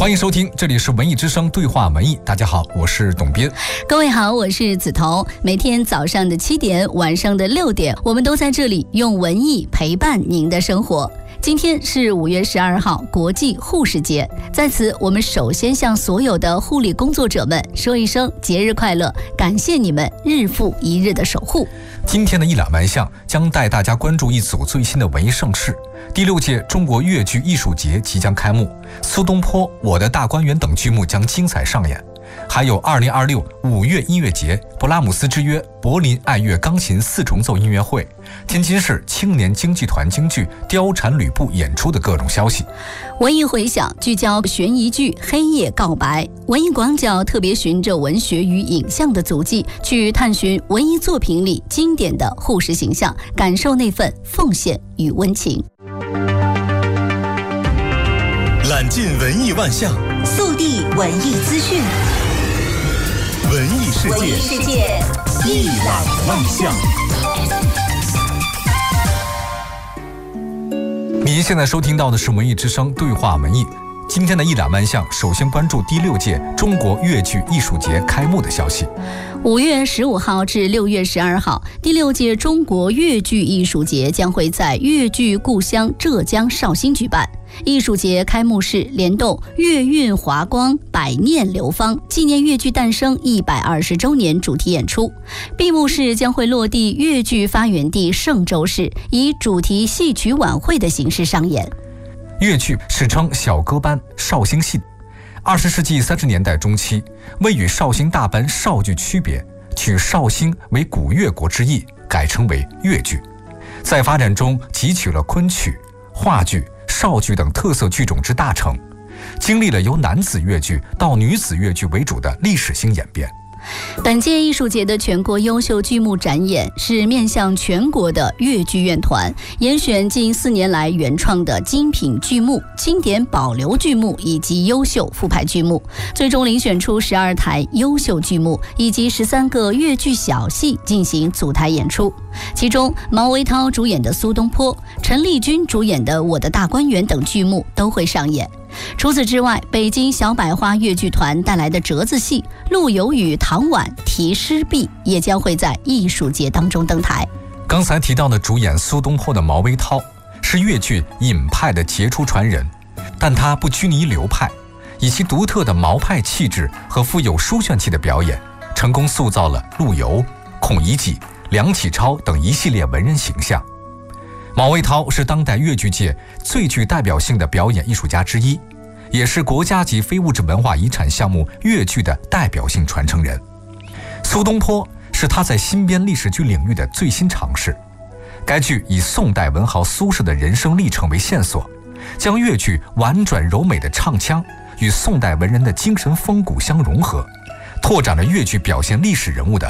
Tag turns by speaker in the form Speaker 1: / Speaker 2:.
Speaker 1: 欢迎收听，这里是文艺之声对话文艺。大家好，我是董斌。
Speaker 2: 各位好，我是梓潼。每天早上的7点，晚上的6点，我们都在这里用文艺陪伴您的生活。今天是5月12号，国际护士节。在此，我们首先向所有的护理工作者们说一声节日快乐，感谢你们日复一日的守护。
Speaker 1: 今天的一览万象将带大家关注一组最新的文艺盛事。第6届中国粤剧艺术节即将开幕，苏东坡、我的大观园等剧目将精彩上演。还有20265月音乐节、勃拉姆斯之约、柏林爱乐钢琴4重奏音乐会、天津市青年京剧团京剧貂蝉吕布演出的各种消息。
Speaker 2: 文艺回响聚焦悬疑剧《黑夜告白》，文艺广角特别循着文学与影像的足迹，去探寻文艺作品里经典的护士形象，感受那份奉献与温情。
Speaker 3: 揽尽文艺万象，
Speaker 4: 速递文艺资讯，
Speaker 3: 文艺世界一览万象。
Speaker 1: 您现在收听到的是文艺之声对话文艺。今天的一览万象，首先关注第6届中国粤剧艺术节开幕的消息。
Speaker 2: 5月15号至6月12号，第6届中国粤剧艺术节将会在粤剧故乡浙江绍兴举办。艺术节开幕式联动粤韵华光百念流芳纪念粤剧诞生120周年主题演出，闭幕式将会落地粤剧发源地嵊州市，以主题戏曲晚会的形式上演。
Speaker 1: 粤剧史称小歌班、绍兴戏，20世纪30年代中期，为与绍兴大班绍剧区别，取绍兴为古越国之意，改称为粤剧。在发展中汲取了昆曲、话剧、绍剧等特色剧种之大成，经历了由男子粤剧到女子粤剧为主的历史性演变。
Speaker 2: 本届艺术节的全国优秀剧目展演是面向全国的粤剧院团，严选近4年来原创的精品剧目、经典保留剧目以及优秀复排剧目，最终遴选出12台优秀剧目以及13个粤剧小戏进行组台演出。其中毛维涛主演的苏东坡、陈丽君主演的我的大观园等剧目都会上演。除此之外，北京小百花粤剧团带来的折子戏陆游与唐婉题诗壁也将会在艺术节当中登台。
Speaker 1: 刚才提到的主演苏东坡的毛维涛是粤剧尹派的杰出传人，但他不拘泥流派，以其独特的毛派气质和富有书卷气的表演，成功塑造了陆游、孔乙己、梁启超等一系列文人形象。毛维涛是当代粤剧界最具代表性的表演艺术家之一，也是国家级非物质文化遗产项目粤剧的代表性传承人。苏东坡是他在新编历史剧领域的最新尝试。该剧以宋代文豪苏轼的人生历程为线索，将粤剧婉转柔美的唱腔与宋代文人的精神风骨相融合，拓展了粤剧表现历史人物的